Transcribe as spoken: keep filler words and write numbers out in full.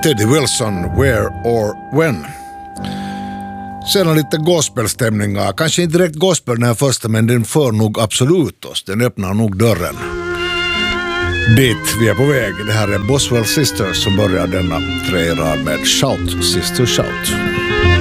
Teddy Wilson, Where or When. Sedan lite gospelstämningar. Kanske inte direkt gospel den här första, men den för nog absolut oss. Den öppnar nog dörren dit vi är på väg. Det här är Boswell Sisters som börjar denna tre rad med Shout, Sister Shout.